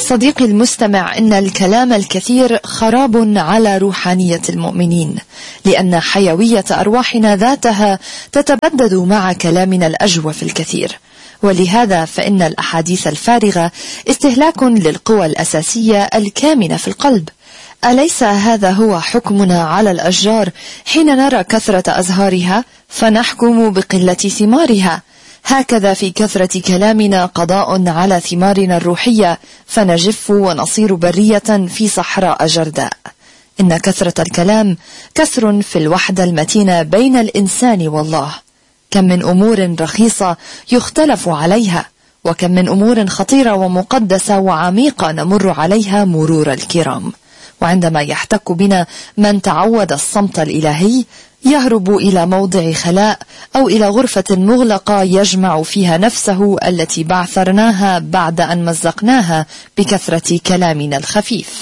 صديقي المستمع، إن الكلام الكثير خراب على روحانية المؤمنين، لأن حيوية أرواحنا ذاتها تتبدد مع كلامنا الأجوف الكثير. ولهذا فإن الأحاديث الفارغة استهلاك للقوى الأساسية الكامنة في القلب. أليس هذا هو حكمنا على الأشجار حين نرى كثرة أزهارها فنحكم بقلة ثمارها؟ هكذا في كثرة كلامنا قضاء على ثمارنا الروحية، فنجف ونصير برية في صحراء جرداء. إن كثرة الكلام كسر في الوحدة المتينة بين الإنسان والله. كم من أمور رخيصة يختلف عليها، وكم من أمور خطيرة ومقدسة وعميقة نمر عليها مرور الكرام. وعندما يحتك بنا من تعود الصمت الإلهي، يهرب إلى موضع خلاء أو إلى غرفة مغلقة يجمع فيها نفسه التي بعثرناها بعد أن مزقناها بكثرة كلامنا الخفيف.